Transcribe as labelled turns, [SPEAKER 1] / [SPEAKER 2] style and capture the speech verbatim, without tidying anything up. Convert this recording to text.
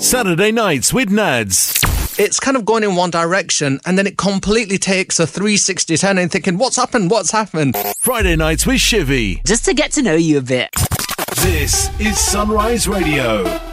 [SPEAKER 1] Saturday nights with Nads.
[SPEAKER 2] It's kind of going in one direction and then it completely takes a three sixty turn and thinking, what's happened? What's happened?
[SPEAKER 1] Friday nights with Shivy.
[SPEAKER 3] Just to get to know you a bit.
[SPEAKER 1] This is Sunrise Radio.